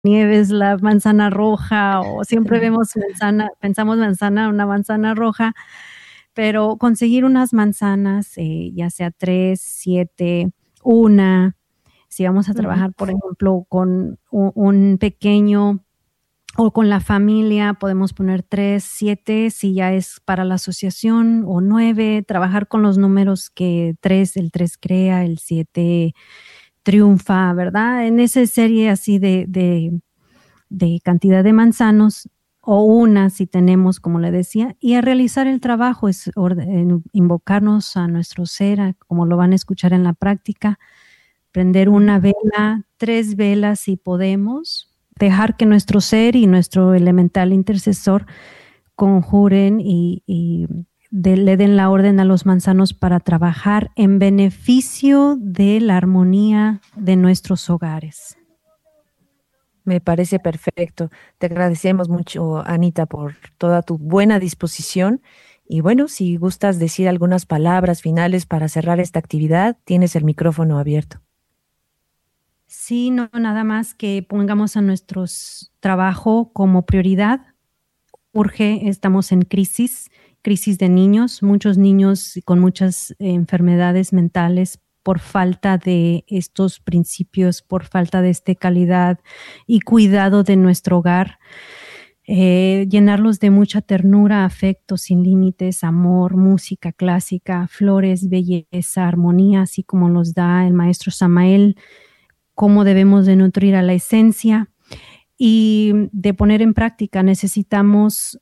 Nieves, la manzana roja, o siempre pensamos una manzana roja, pero conseguir unas manzanas, ya sea 3, 7, 1, si vamos a Ujú. trabajar, por ejemplo, con un pequeño o con la familia, podemos poner 3, 7, si ya es para la asociación, o 9, trabajar con los números que el 3 crea, el 7 triunfa, ¿verdad? En esa serie así de cantidad de manzanos o una si tenemos, como le decía, y a realizar el trabajo es invocarnos a nuestro ser, como lo van a escuchar en la práctica, prender Ujú. una vela, 3 velas si podemos, dejar que nuestro ser y nuestro elemental intercesor conjuren y le den la orden a los manzanos para trabajar en beneficio de la armonía de nuestros hogares. Me parece perfecto. Te agradecemos mucho, Anita, por toda tu buena disposición. Y bueno, si gustas decir algunas palabras finales para cerrar esta actividad, tienes el micrófono abierto. Sí, no, nada más que pongamos a nuestro trabajo como prioridad. Urge, estamos en crisis de niños, muchos niños con muchas enfermedades mentales por falta de estos principios, por falta de esta calidad y cuidado de nuestro hogar. Llenarlos de mucha ternura, afecto sin límites, amor, música clásica, flores, belleza, armonía, así como nos da el maestro Samael, cómo debemos de nutrir a la esencia y de poner en práctica. Necesitamos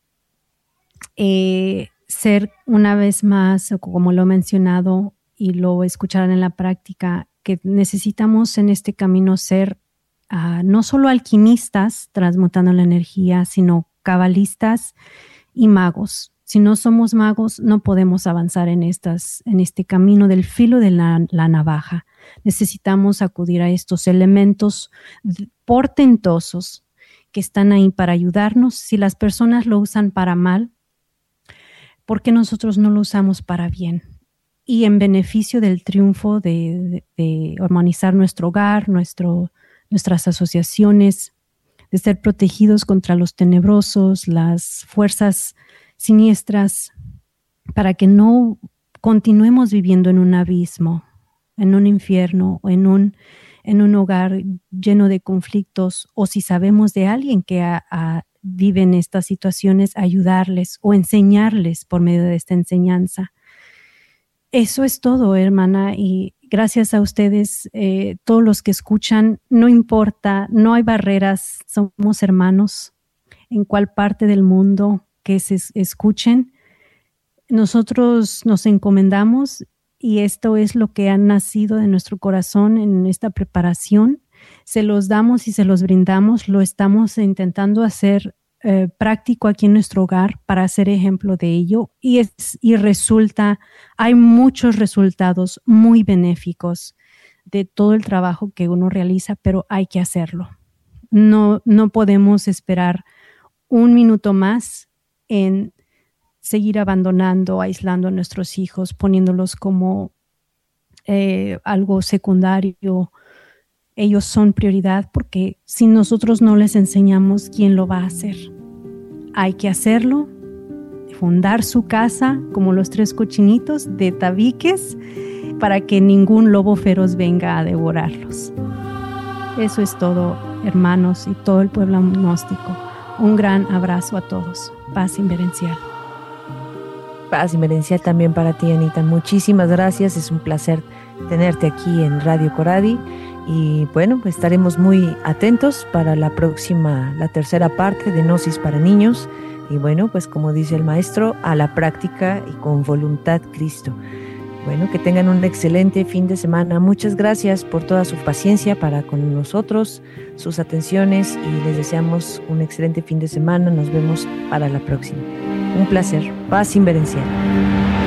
ser una vez más, como lo he mencionado y lo escucharán en la práctica, que necesitamos en este camino ser no solo alquimistas transmutando la energía, sino cabalistas y magos. Si no somos magos, no podemos avanzar en este camino del filo de la navaja. Necesitamos acudir a estos elementos portentosos que están ahí para ayudarnos. Si las personas lo usan para mal, ¿por qué nosotros no lo usamos para bien? Y en beneficio del triunfo de armonizar nuestro hogar, nuestras asociaciones, de ser protegidos contra los tenebrosos, las fuerzas siniestras, para que no continuemos viviendo en un abismo, en un infierno o en un hogar lleno de conflictos, o si sabemos de alguien que vive en estas situaciones, ayudarles o enseñarles por medio de esta enseñanza. Eso es todo, hermana, y gracias a ustedes, todos los que escuchan, no importa, no hay barreras, somos hermanos en cual parte del mundo que se escuchen. Nosotros nos encomendamos y esto es lo que ha nacido de nuestro corazón en esta preparación. Se los damos y se los brindamos, lo estamos intentando hacer práctico aquí en nuestro hogar para ser ejemplo de ello y resulta, hay muchos resultados muy benéficos de todo el trabajo que uno realiza, pero hay que hacerlo. No podemos esperar un minuto más en seguir abandonando, aislando a nuestros hijos, poniéndolos como algo secundario. Ellos son prioridad porque si nosotros no les enseñamos, ¿quién lo va a hacer? Hay que hacerlo, fundar su casa como los 3 cochinitos de tabiques para que ningún lobo feroz venga a devorarlos. Eso es todo, hermanos y todo el pueblo gnóstico. Un gran abrazo a todos. Paz inverencial. Paz inmerencial también para ti, Anita. Muchísimas gracias. Es un placer tenerte aquí en Radio Coradi. Y bueno, estaremos muy atentos para la tercera parte de Gnosis para niños. Y bueno, pues como dice el maestro, a la práctica y con voluntad Cristo. Bueno, que tengan un excelente fin de semana. Muchas gracias por toda su paciencia para con nosotros, sus atenciones, y les deseamos un excelente fin de semana. Nos vemos para la próxima. Un placer. Paz inverencial.